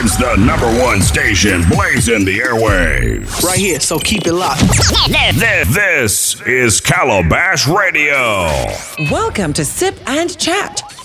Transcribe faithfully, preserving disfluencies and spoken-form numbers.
It's the number one station blazing the airwaves. Right here, so keep it locked. This is Calabash Radio. Welcome to Sip and Chat